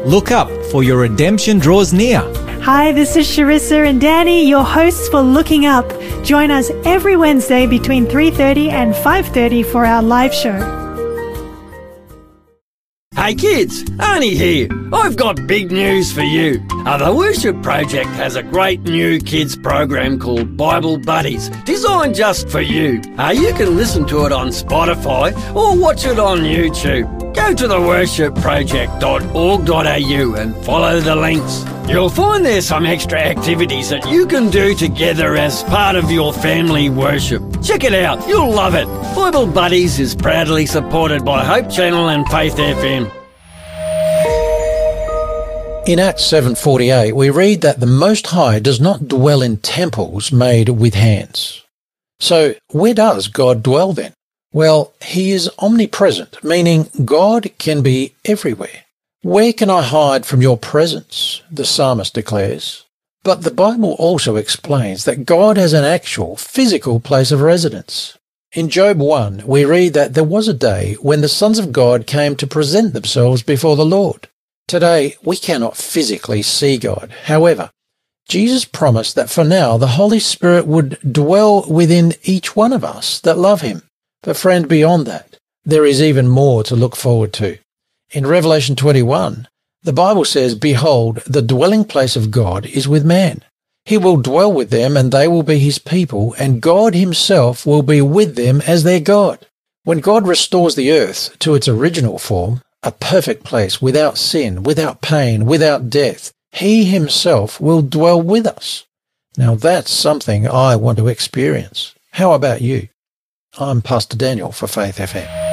Look up, for your redemption draws near. Hi, this is Sharissa and Danny, your hosts for Looking Up. Join us every Wednesday between 3:30 and 5:30 for our live show. Hey kids, Arnie here. I've got big news for you. The Worship Project has a great new kids program called Bible Buddies, designed just for you. You can listen to it on Spotify or watch it on YouTube. Go to theworshipproject.org.au and follow the links. You'll find there's some extra activities that you can do together as part of your family worship. Check it out, you'll love it. Bible Buddies is proudly supported by Hope Channel and Faith FM. In Acts 7:48, we read that the Most High does not dwell in temples made with hands. So where does God dwell then? Well, he is omnipresent, meaning God can be everywhere. Where can I hide from your presence? The psalmist declares. But the Bible also explains that God has an actual physical place of residence. In Job 1, we read that there was a day when the sons of God came to present themselves before the Lord. Today, we cannot physically see God. However, Jesus promised that for now the Holy Spirit would dwell within each one of us that love him. But friend, beyond that, there is even more to look forward to. In Revelation 21, the Bible says, "Behold, the dwelling place of God is with man. He will dwell with them, and they will be his people, and God himself will be with them as their God." When God restores the earth to its original form, a perfect place without sin, without pain, without death, he himself will dwell with us. Now that's something I want to experience. How about you? I'm Pastor Daniel for Faith FM.